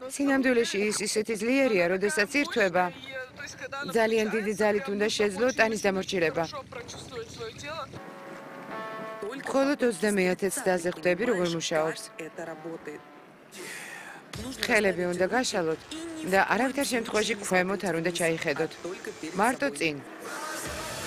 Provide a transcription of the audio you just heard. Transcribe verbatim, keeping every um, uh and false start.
სინამდვილეში ის ისეთი ძლიერია, როდესაც ირთვება. ძალიან დიდი ძალით უნდა შეძლო ტანის დამორჩილება. მხოლოდ ოცდამეათე ცდაზე ხვდები, როგორ მუშაობს. ხელები უნდა გაშალოთ და არავითარ შემთხვევაში ქვემოთ არ უნდა ჩაიხედოთ. მარტო წინ.